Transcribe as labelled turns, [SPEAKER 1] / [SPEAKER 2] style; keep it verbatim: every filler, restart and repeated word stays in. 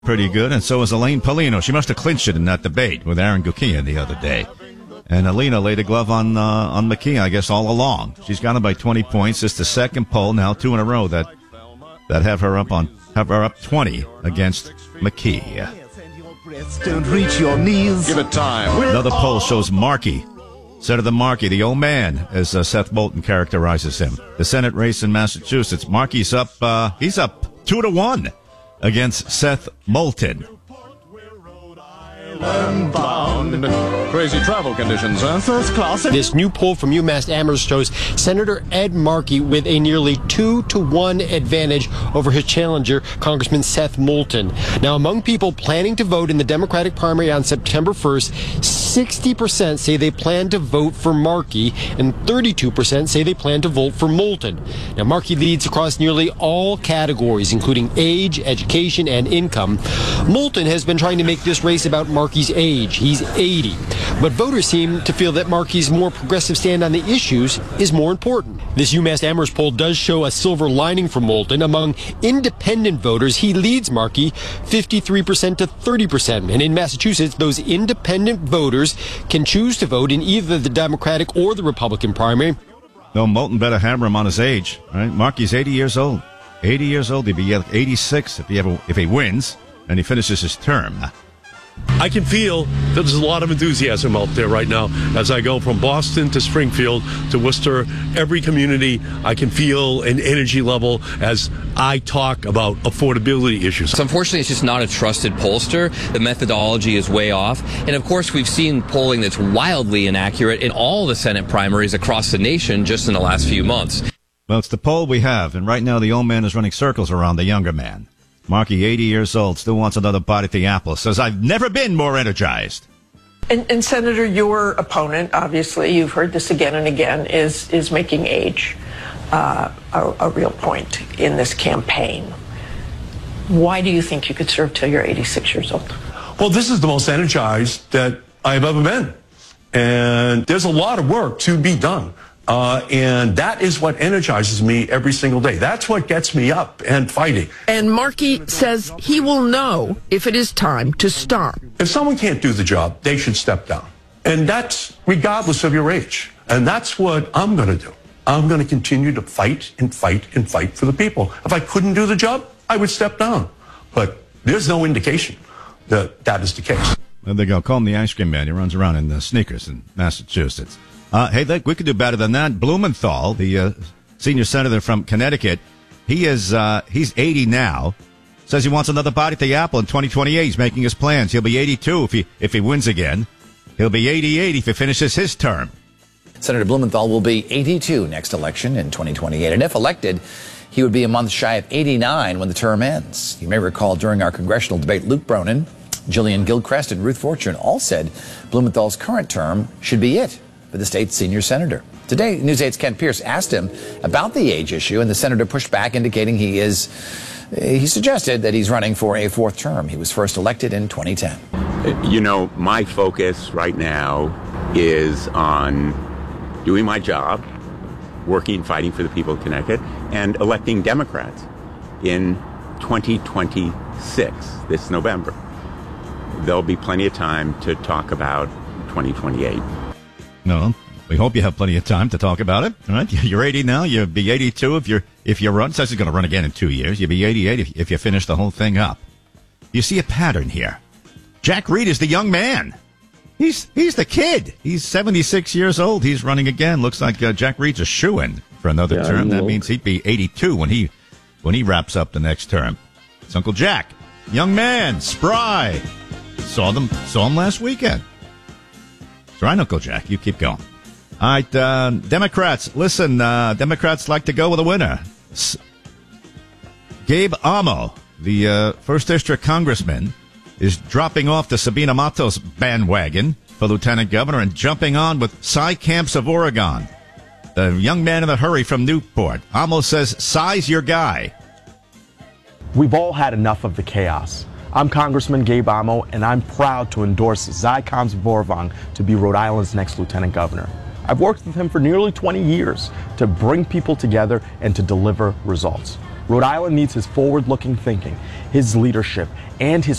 [SPEAKER 1] Pretty good, and so is Elaine Paulino. She must have clinched it in that debate with Aaron Gukian the other day. And Alina laid a glove on uh, on McKee, I guess, all along. She's got him by twenty points. It's the second poll now, two in a row that that have her up on have her up twenty against McKee.
[SPEAKER 2] Don't reach your knees.
[SPEAKER 3] Give it time.
[SPEAKER 1] Another poll shows Markey, Senator Markey, the old man, as uh, Seth Moulton characterizes him. The Senate race in Massachusetts. Markey's up. Uh, he's up two to one against Seth Moulton.
[SPEAKER 3] Bound. Crazy travel conditions, huh?
[SPEAKER 2] First class.
[SPEAKER 4] This new poll from UMass Amherst shows Senator Ed Markey with a nearly two to one advantage over his challenger, Congressman Seth Moulton. Now, among people planning to vote in the Democratic primary on September first, sixty percent say they plan to vote for Markey, and thirty-two percent say they plan to vote for Moulton. Now, Markey leads across nearly all categories, including age, education, and income. Moulton has been trying to make this race about Markey's age. He's eighty. But voters seem to feel that Markey's more progressive stand on the issues is more important. This UMass Amherst poll does show a silver lining for Moulton. Among independent voters, he leads Markey fifty-three percent to thirty percent. And in Massachusetts, those independent voters can choose to vote in either the Democratic or the Republican primary.
[SPEAKER 1] No, Moulton better hammer him on his age, right? Markey's eighty years old. eighty years old. He'd be eighty-six if he ever if he wins and he finishes his term.
[SPEAKER 5] I can feel that there's a lot of enthusiasm out there right now as I go from Boston to Springfield to Worcester. Every community, I can feel an energy level as I talk about affordability issues.
[SPEAKER 6] So unfortunately, it's just not a trusted pollster. The methodology is way off. And of course, we've seen polling that's wildly inaccurate in all the Senate primaries across the nation just in the last few months.
[SPEAKER 1] Well, it's the poll we have, and right now the old man is running circles around the younger man. Markey, eighty years old, still wants another bite at the apple. Says, I've never been more energized.
[SPEAKER 7] And, and Senator, your opponent, obviously, you've heard this again and again, is is making age uh, a, a real point in this campaign. Why do you think you could serve till you're eighty-six years old?
[SPEAKER 5] Well, this is the most energized that I've ever been. And there's a lot of work to be done. Uh, and that is what energizes me every single day. That's what gets me up and fighting.
[SPEAKER 7] And Markey says he will know if it is time to stop.
[SPEAKER 5] If someone can't do the job, they should step down. And that's regardless of your age. And that's what I'm going to do. I'm going to continue to fight and fight and fight for the people. If I couldn't do the job, I would step down. But there's no indication that that is the case.
[SPEAKER 1] There they go. Call him the ice cream man. He runs around in the sneakers in Massachusetts. Uh, hey, look, we could do better than that. Blumenthal, the uh, senior senator from Connecticut, he is uh, he's eighty now. Says he wants another bite at the apple in twenty twenty-eight. He's making his plans. He'll be eighty-two if he if he wins again. He'll be eighty-eight if he finishes his term.
[SPEAKER 8] Senator Blumenthal will be eighty-two next election in twenty twenty-eight, and if elected, he would be a month shy of eighty-nine when the term ends. You may recall during our congressional debate, Luke Bronin, Jillian Gilchrist, and Ruth Fortune all said Blumenthal's current term should be it for the state's senior senator. Today, News eight's Ken Pierce asked him about the age issue, and the senator pushed back, indicating he is, he suggested that he's running for a fourth term. He was first elected in twenty ten.
[SPEAKER 9] You know, my focus right now is on doing my job, working, fighting for the people of Connecticut, and electing Democrats in twenty twenty-six, this November. There'll be plenty of time to talk about twenty twenty-eight.
[SPEAKER 1] No, we hope you have plenty of time to talk about it. All right, you're eighty now. You'll be eighty-two if you're if you run. Says he's going to run again in two years. You'll be eighty-eight if, if you finish the whole thing up. You see a pattern here. Jack Reed is the young man. He's he's the kid. He's seventy-six years old. He's running again. Looks like uh, Jack Reed's a shoo-in for another yeah, term. That means he'd be eighty-two when he when he wraps up the next term. It's Uncle Jack, young man, spry. Saw them saw him last weekend. That's right, Uncle Jack. You keep going. All right, uh, Democrats. Listen, uh, Democrats like to go with a winner. S- Gabe Amo, the uh, first district congressman, is dropping off the Sabina Matos bandwagon for lieutenant governor and jumping on with Cy Camps of Oregon, the young man in a hurry from Newport. Amo says, Cy's your guy.
[SPEAKER 10] We've all had enough of the chaos. I'm Congressman Gabe Amo, and I'm proud to endorse Cy Camps of Oregon to be Rhode Island's next lieutenant governor. I've worked with him for nearly twenty years to bring people together and to deliver results. Rhode Island needs his forward-looking thinking, his leadership, and his